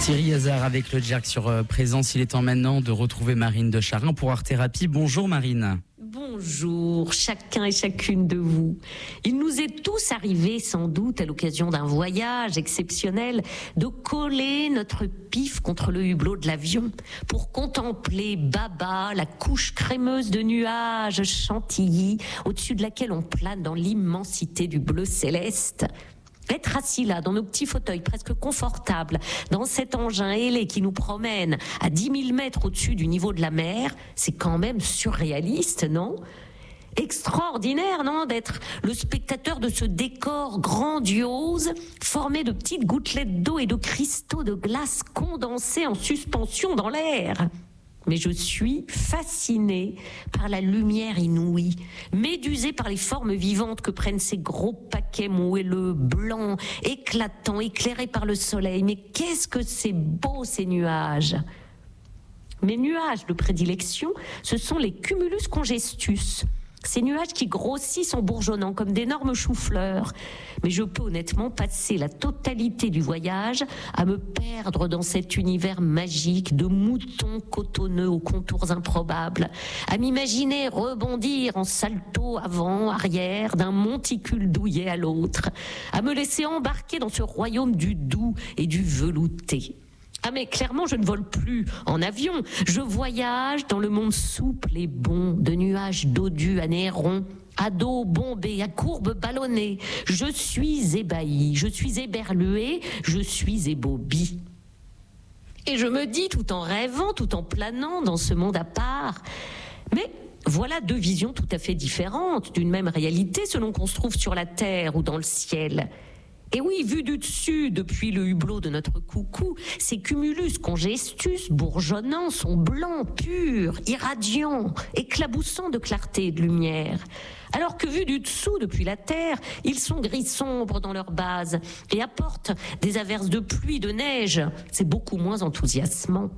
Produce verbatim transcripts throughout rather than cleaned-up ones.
Thierry Hazard avec le Jerk sur euh, Présence. Il est temps maintenant de retrouver Marine de Charin pour Art Thérapie. Bonjour Marine. Bonjour chacun et chacune de vous. Il nous est tous arrivé sans doute à l'occasion d'un voyage exceptionnel de coller notre pif contre le hublot de l'avion pour contempler bas bas la couche crémeuse de nuages chantilly au-dessus de laquelle on plane dans l'immensité du bleu céleste. Être assis là, dans nos petits fauteuils presque confortables, dans cet engin ailé qui nous promène à dix mille mètres au-dessus du niveau de la mer, c'est quand même surréaliste, non ? Extraordinaire, non ? D'être le spectateur de ce décor grandiose, formé de petites gouttelettes d'eau et de cristaux de glace condensés en suspension dans l'air. Mais je suis fascinée par la lumière inouïe, médusée par les formes vivantes que prennent ces gros paquets moelleux, blancs, éclatants, éclairés par le soleil. Mais qu'est-ce que c'est beau ces nuages ! Mes nuages de prédilection, ce sont les cumulus congestus. Ces nuages qui grossissent en bourgeonnant comme d'énormes choux-fleurs. Mais je peux honnêtement passer la totalité du voyage à me perdre dans cet univers magique de moutons cotonneux aux contours improbables, à m'imaginer rebondir en salto avant, arrière, d'un monticule douillet à l'autre, à me laisser embarquer dans ce royaume du doux et du velouté. Ah mais clairement je ne vole plus en avion, je voyage dans le monde souple et bon de nuages dodus à nez rond, à dos bombé, à courbes ballonnées. Je suis ébahi, je suis éberlué, je suis ébobie. Et je me dis tout en rêvant, tout en planant dans ce monde à part, mais voilà deux visions tout à fait différentes d'une même réalité selon qu'on se trouve sur la terre ou dans le ciel. Et oui, vu du dessus, depuis le hublot de notre coucou, ces cumulus congestus bourgeonnants sont blancs, purs, irradiants, éclaboussants de clarté et de lumière. Alors que vu du dessous, depuis la terre, ils sont gris sombres dans leur base et apportent des averses de pluie, de neige. C'est beaucoup moins enthousiasmant.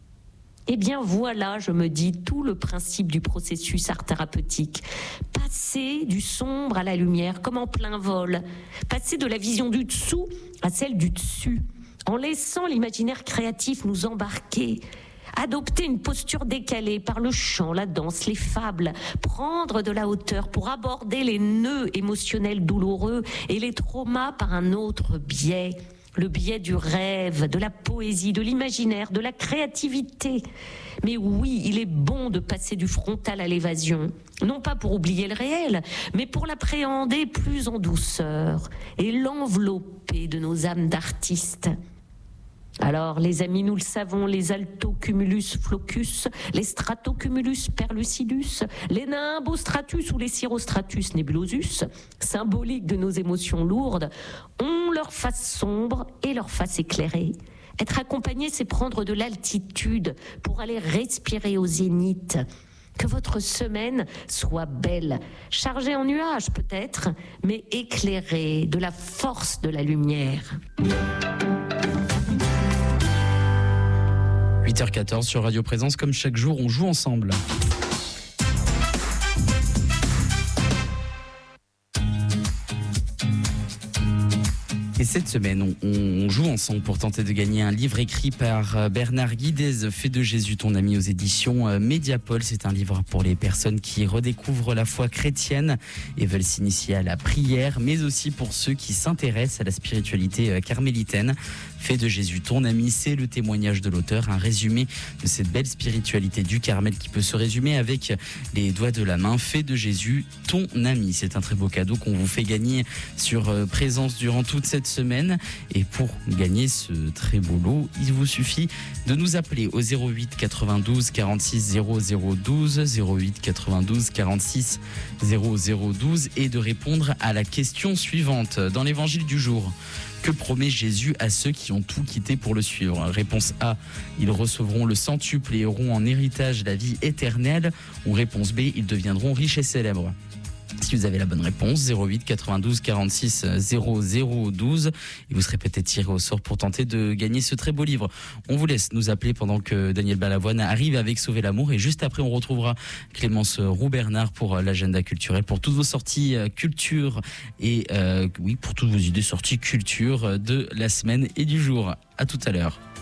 Eh bien voilà, je me dis, tout le principe du processus art thérapeutique. Passer du sombre à la lumière, comme en plein vol. Passer de la vision du dessous à celle du dessus, en laissant l'imaginaire créatif nous embarquer. Adopter une posture décalée par le chant, la danse, les fables. Prendre de la hauteur pour aborder les nœuds émotionnels douloureux et les traumas par un autre biais. Le biais du rêve, de la poésie, de l'imaginaire, de la créativité. Mais oui, il est bon de passer du frontal à l'évasion. Non pas pour oublier le réel, mais pour l'appréhender plus en douceur et l'envelopper de nos âmes d'artistes. Alors, les amis, nous le savons, les altocumulus flocus, les stratocumulus perlucidus, les nimbostratus ou les cirrostratus nebulosus, symboliques de nos émotions lourdes, ont leur face sombre et leur face éclairée. Être accompagné, c'est prendre de l'altitude pour aller respirer au zénith. Que votre semaine soit belle, chargée en nuages peut-être, mais éclairée de la force de la lumière. huit heures quatorze sur Radio Présence, comme chaque jour, on joue ensemble. Et cette semaine, on, on joue ensemble pour tenter de gagner un livre écrit par Bernard Guidez, Fais de Jésus ton ami aux éditions Mediapol. C'est un livre pour les personnes qui redécouvrent la foi chrétienne et veulent s'initier à la prière, mais aussi pour ceux qui s'intéressent à la spiritualité carmélitaine. Fais de Jésus ton ami, c'est le témoignage de l'auteur, un résumé de cette belle spiritualité du Carmel qui peut se résumer avec les doigts de la main. Fais de Jésus ton ami. C'est un très beau cadeau qu'on vous fait gagner sur Présence durant toute cette semaine. Et pour gagner ce très beau lot, il vous suffit de nous appeler au zéro huit quatre-vingt-douze quarante-six zéro zéro douze, zéro huit quatre-vingt-douze quarante-six zéro zéro douze et de répondre à la question suivante. Dans l'évangile du jour, que promet Jésus à ceux qui ont tout quitté pour le suivre ? Réponse A, ils recevront le centuple et auront en héritage la vie éternelle. Ou réponse B, ils deviendront riches et célèbres. Si vous avez la bonne réponse, zéro huit quatre-vingt-douze quarante-six zéro zéro douze, et vous serez peut-être tiré au sort pour tenter de gagner ce très beau livre. On vous laisse nous appeler pendant que Daniel Balavoine arrive avec Sauver l'amour, et juste après on retrouvera Clémence Roux-Bernard pour l'agenda culturel, pour toutes vos sorties culture et euh, oui, pour toutes vos idées sorties culture de la semaine et du jour. À tout à l'heure.